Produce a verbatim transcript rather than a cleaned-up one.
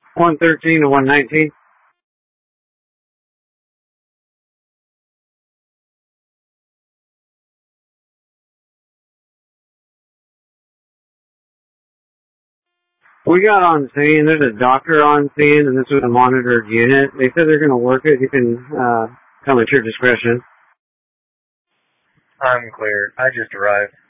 one thirteen to one nineteen. We got on scene. There's a doctor on scene, and this was a monitored unit. They said they're going to work it. You can uh, come at your discretion. I'm clear. I just arrived.